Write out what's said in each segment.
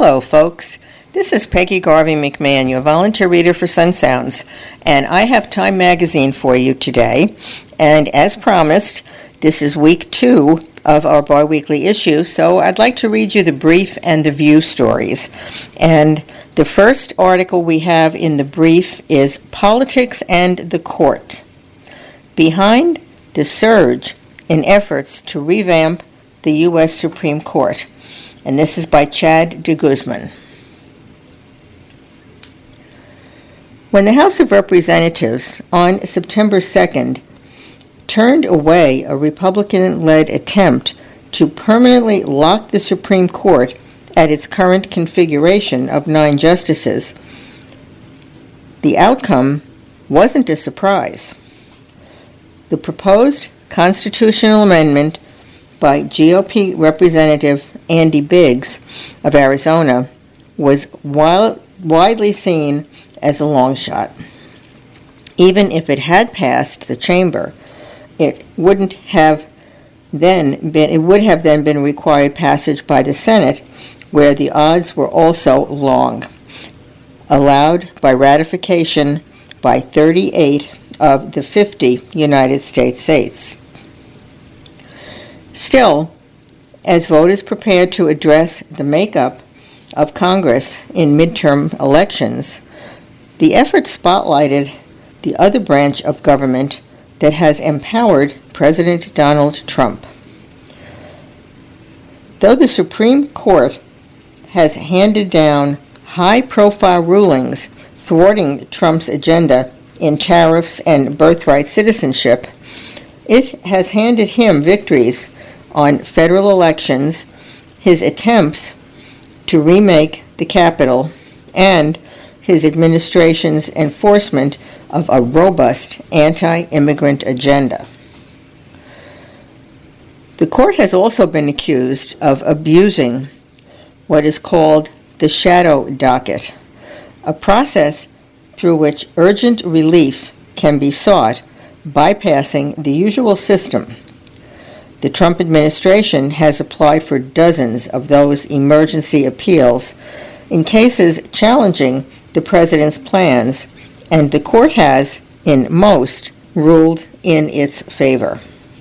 Hello, folks. This is Peggy Garvey McMahon, your volunteer reader for Sun Sounds, and I have Time Magazine for you today. And as promised, this is week 2 of our biweekly issue, so I'd like to read you the brief and the view stories. And the first article we have in the brief is Politics and the Court. Behind the surge in efforts to revamp the U.S. Supreme Court. And this is by Chad de Guzman. When the House of Representatives on September 2nd turned away a Republican-led attempt to permanently lock the Supreme Court at its current configuration of 9 justices, the outcome wasn't a surprise. The proposed constitutional amendment by GOP Representative Andy Biggs of Arizona was widely seen as a long shot. Even if it had passed the chamber, it would have then been required passage by the Senate, where the odds were also long, allowed by ratification by 38 of the 50 United States states. Still, as voters prepared to address the makeup of Congress in midterm elections, the effort spotlighted the other branch of government that has empowered President Donald Trump. Though the Supreme Court has handed down high-profile rulings thwarting Trump's agenda in tariffs and birthright citizenship, it has handed him victories on federal elections, his attempts to remake the Capitol, and his administration's enforcement of a robust anti-immigrant agenda. The court has also been accused of abusing what is called the shadow docket, a process through which urgent relief can be sought bypassing the usual system. The Trump administration has applied for dozens of those emergency appeals in cases challenging the president's plans, and the court has, in most, ruled in its favor.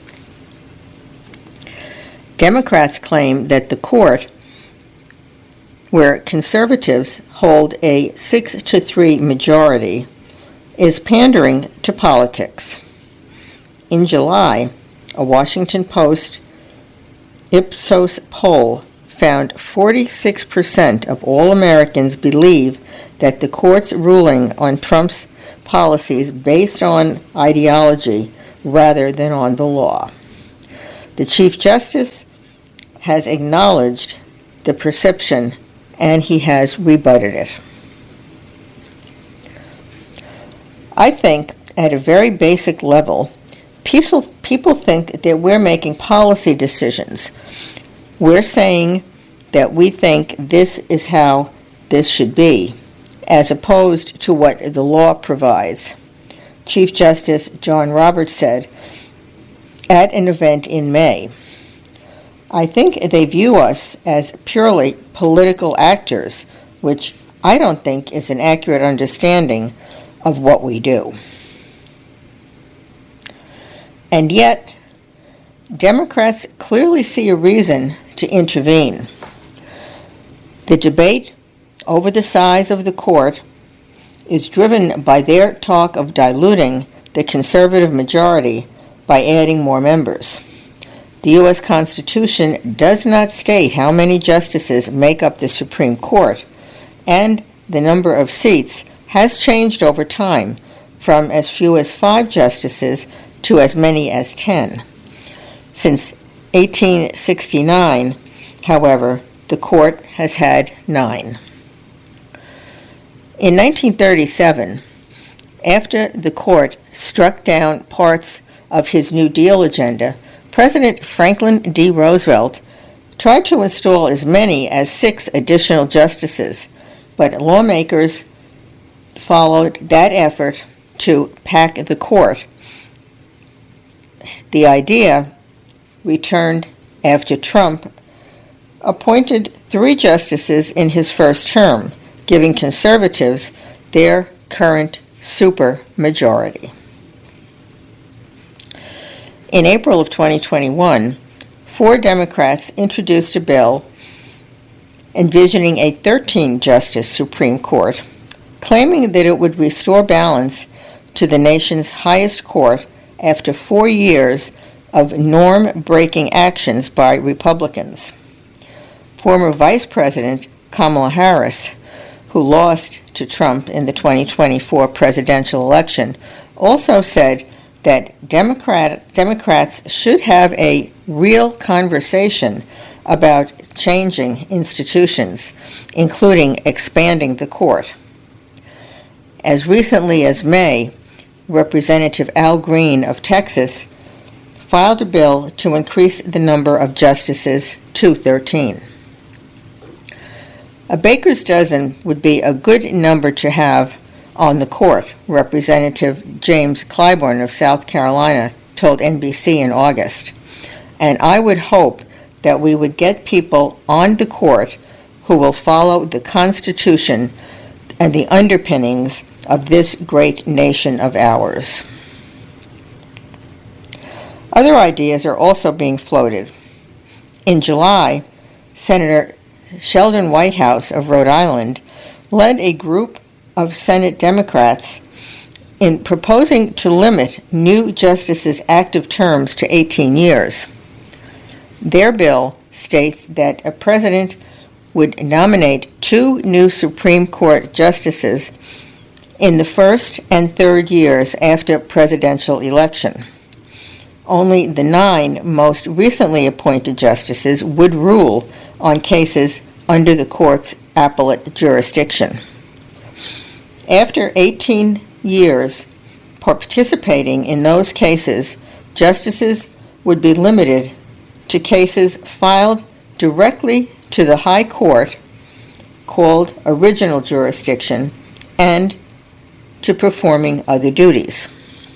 Democrats claim that the court, where conservatives hold a 6-3 majority, is pandering to politics. In July, a Washington Post Ipsos poll found 46% of all Americans believe that the court's ruling on Trump's policies based on ideology rather than on the law. The Chief Justice has acknowledged the perception, and he has rebutted it. I think, at a very basic level, people think that we're making policy decisions. We're saying that we think this is how this should be, as opposed to what the law provides. Chief Justice John Roberts said at an event in May, "I think they view us as purely political actors, which I don't think is an accurate understanding of what we do." And yet, Democrats clearly see a reason to intervene. The debate over the size of the court is driven by their talk of diluting the conservative majority by adding more members. The U.S. Constitution does not state how many justices make up the Supreme Court, and the number of seats has changed over time from as few as 5 justices to as many as 10. Since 1869, however, the court has had 9. In 1937, after the court struck down parts of his New Deal agenda, President Franklin D. Roosevelt tried to install as many as 6 additional justices, but lawmakers followed that effort to pack the court. The idea returned after Trump appointed 3 justices in his first term, giving conservatives their current supermajority. In April of 2021, 4 Democrats introduced a bill envisioning a 13-justice Supreme Court, claiming that it would restore balance to the nation's highest court after 4 years of norm-breaking actions by Republicans. Former Vice President Kamala Harris, who lost to Trump in the 2024 presidential election, also said that Democrats should have a real conversation about changing institutions, including expanding the court. As recently as May, Representative Al Green of Texas filed a bill to increase the number of justices to 13. A baker's dozen would be a good number to have on the court, Representative James Clyburn of South Carolina told NBC in August. And I would hope that we would get people on the court who will follow the Constitution and the underpinnings of this great nation of ours. Other ideas are also being floated. In July, Senator Sheldon Whitehouse of Rhode Island led a group of Senate Democrats in proposing to limit new justices' active terms to 18 years. Their bill states that a president would nominate 2 new Supreme Court justices in the first and third years after presidential election. Only the 9 most recently appointed justices would rule on cases under the court's appellate jurisdiction. After 18 years participating in those cases, justices would be limited to cases filed directly to the High Court, called original jurisdiction, and to performing other duties.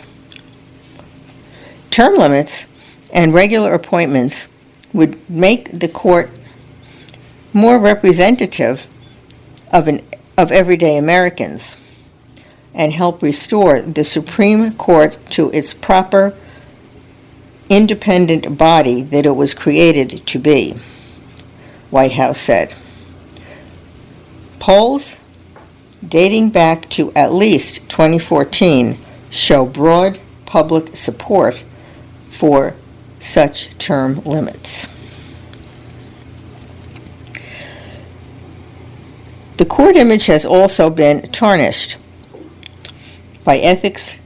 Term limits and regular appointments would make the court more representative of everyday Americans and help restore the Supreme Court to its proper independent body that it was created to be, Whitehouse said. Polls dating back to at least 2014 show broad public support for such term limits. The court image has also been tarnished by ethics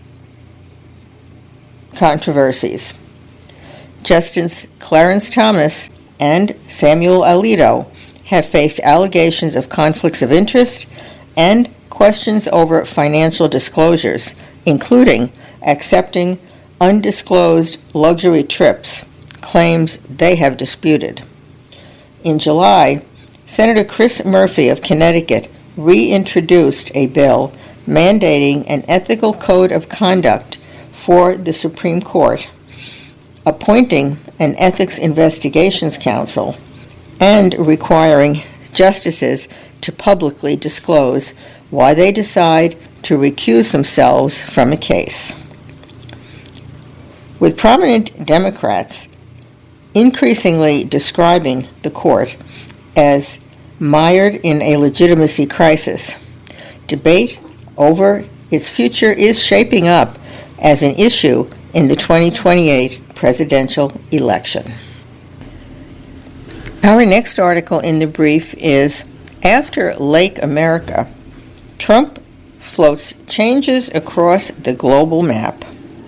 controversies. Justice Clarence Thomas and Samuel Alito have faced allegations of conflicts of interest and questions over financial disclosures, including accepting undisclosed luxury trips, claims they have disputed. In July, Senator Chris Murphy of Connecticut reintroduced a bill mandating an ethical code of conduct for the Supreme Court, appointing an Ethics Investigations Council, and requiring justices to publicly disclose why they decide to recuse themselves from a case. With prominent Democrats increasingly describing the court as mired in a legitimacy crisis, debate over its future is shaping up as an issue in the 2028 presidential election. Our next article in the brief is, After Lake America, Trump floats changes across the global map.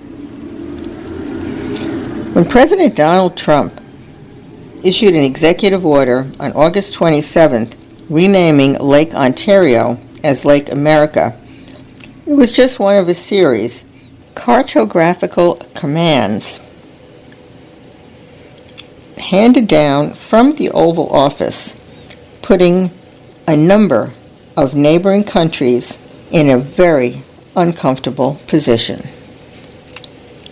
When President Donald Trump issued an executive order on August 27th renaming Lake Ontario as Lake America, it was just one of a series cartographical commands handed down from the Oval Office, putting a number of neighboring countries in a very uncomfortable position.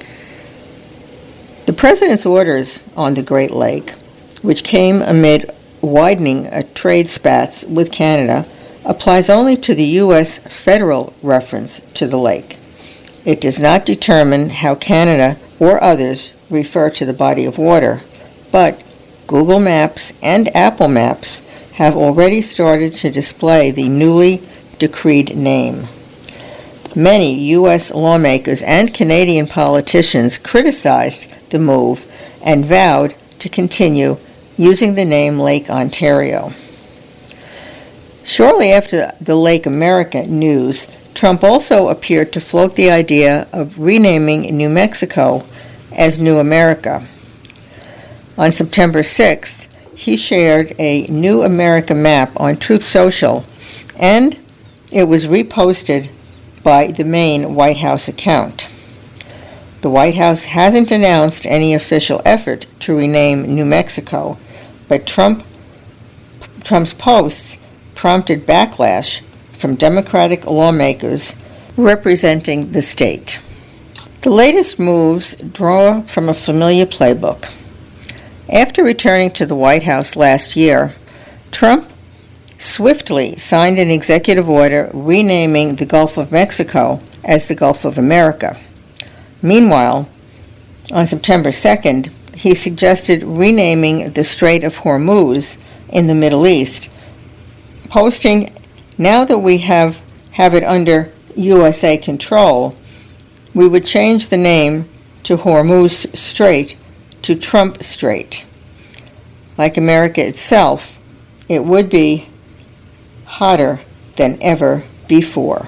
The President's orders on the Great Lake, which came amid widening trade spats with Canada applies only to the U.S. federal reference to the lake. It does not determine how Canada or others refer to the body of water, but Google Maps and Apple Maps have already started to display the newly decreed name. Many U.S. lawmakers and Canadian politicians criticized the move and vowed to continue using the name Lake Ontario. Shortly after the Lake America news, Trump also appeared to float the idea of renaming New Mexico as New America. On September 6th, he shared a New America map on Truth Social, and it was reposted by the main White House account. The White House hasn't announced any official effort to rename New Mexico, but Trump's posts prompted backlash from Democratic lawmakers representing the state. The latest moves draw from a familiar playbook. After returning to the White House last year, Trump swiftly signed an executive order renaming the Gulf of Mexico as the Gulf of America. Meanwhile, on September 2nd, he suggested renaming the Strait of Hormuz in the Middle East, posting, "Now that we have it under USA control, we would change the name to Hormuz Strait to Trump Strait. Like America itself, it would be hotter than ever before."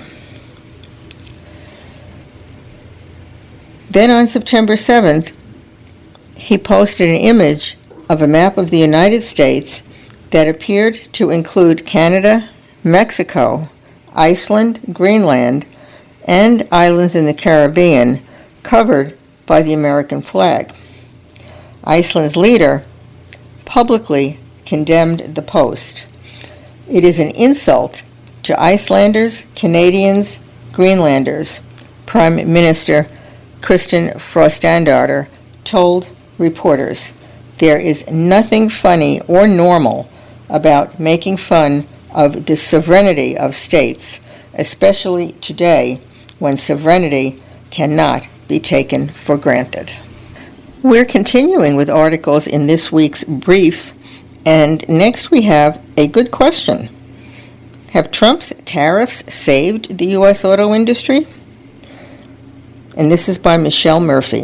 Then on September 7th, he posted an image of a map of the United States that appeared to include Canada, Mexico, Iceland, Greenland, and islands in the Caribbean covered by the American flag. Iceland's leader publicly condemned the post. "It is an insult to Icelanders, Canadians, Greenlanders," Prime Minister Kristen Frostandardar told reporters. "There is nothing funny or normal about making fun of the sovereignty of states, especially today when sovereignty cannot be taken for granted." We're continuing with articles in this week's brief, and next we have a good question. Have Trump's tariffs saved the U.S. auto industry? And this is by Michelle Murphy.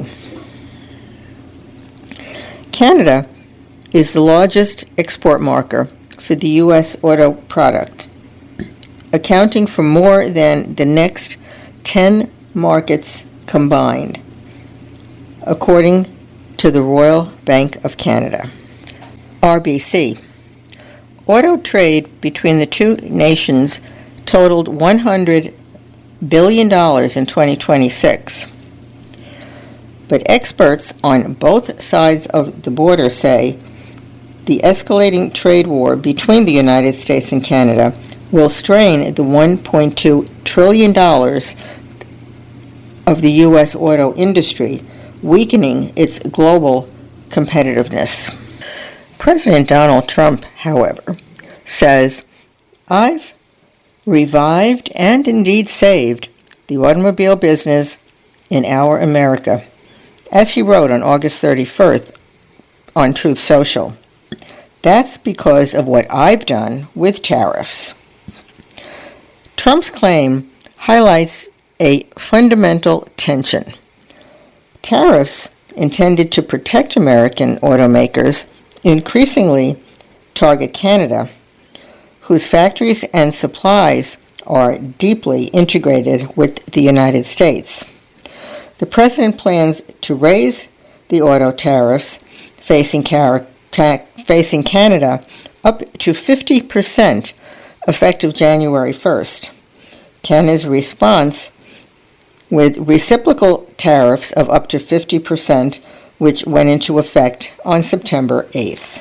Canada is the largest export market for the U.S. auto product, accounting for more than the next 10 markets combined, according to the Royal Bank of Canada, RBC. Auto trade between the two nations totaled $100 billion in 2026. But experts on both sides of the border say the escalating trade war between the United States and Canada will strain the $1.2 trillion of the U.S. auto industry, weakening its global competitiveness. President Donald Trump, however, says, "I've revived and indeed saved the automobile business in our America," as he wrote on August 31st on Truth Social. "That's because of what I've done with tariffs." Trump's claim highlights a fundamental tension. Tariffs intended to protect American automakers increasingly target Canada, whose factories and supplies are deeply integrated with the United States. The president plans to raise the auto tariffs facing Canada up to 50% effective January 1st. Canada's response with reciprocal tariffs of up to 50%, which went into effect on September 8th.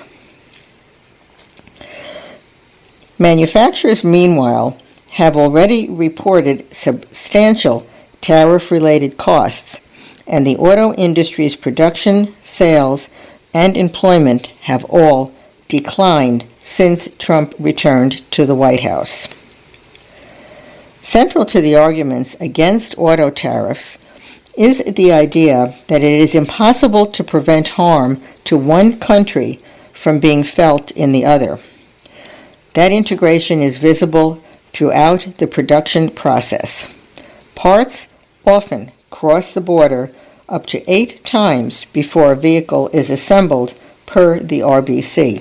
Manufacturers, meanwhile, have already reported substantial tariff-related costs, and the auto industry's production, sales, and employment have all declined since Trump returned to the White House. Central to the arguments against auto tariffs is the idea that it is impossible to prevent harm to one country from being felt in the other. That integration is visible throughout the production process. Parts often cross the border up to 8 times before a vehicle is assembled, per the RBC.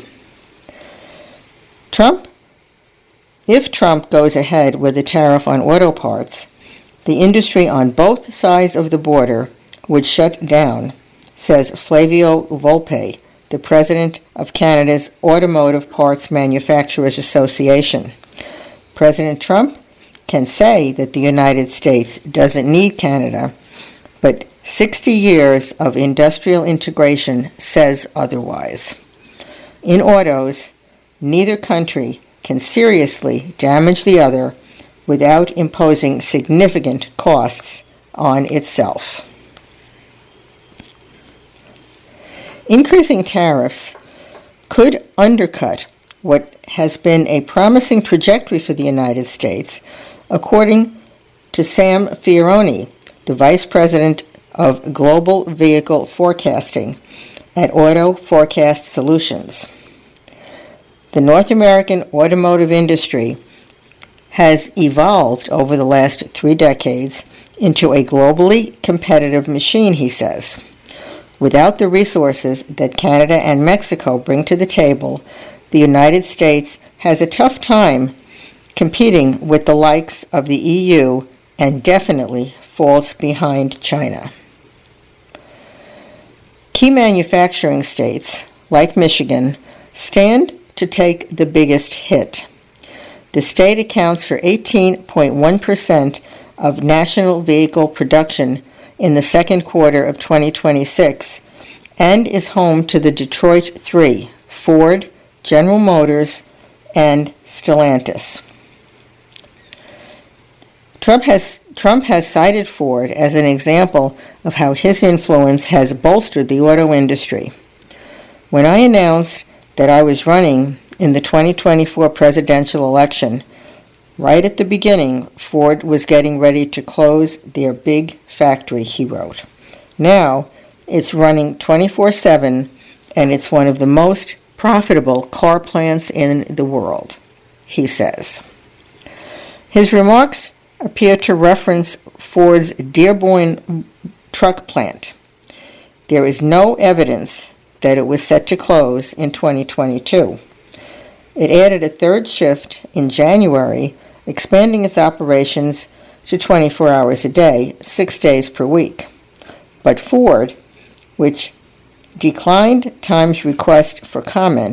If Trump goes ahead with a tariff on auto parts, the industry on both sides of the border would shut down, says Flavio Volpe, the president of Canada's Automotive Parts Manufacturers Association. President Trump can say that the United States doesn't need Canada, but 60 years of industrial integration says otherwise. In autos, neither country can seriously damage the other without imposing significant costs on itself. Increasing tariffs could undercut what has been a promising trajectory for the United States, according to Sam Fioroni, the Vice President of Global Vehicle Forecasting at Auto Forecast Solutions. The North American automotive industry has evolved over the last 3 decades into a globally competitive machine, he says. Without the resources that Canada and Mexico bring to the table, the United States has a tough time competing with the likes of the EU and definitely falls behind China. Key manufacturing states, like Michigan, stand to take the biggest hit. The state accounts for 18.1% of national vehicle production in the second quarter of 2026 and is home to the Detroit Three, Ford, General Motors, and Stellantis. Trump has cited Ford as an example of how his influence has bolstered the auto industry. When I announced that I was running in the 2024 presidential election, right at the beginning, Ford was getting ready to close their big factory, he wrote. Now, it's running 24/7, and it's one of the most profitable car plants in the world, he says. His remarks appear to reference Ford's Dearborn truck plant. There is no evidence that it was set to close in 2022. It added a third shift in January, expanding its operations to 24 hours a day, 6 days per week. But Ford, which declined Time's request for comment,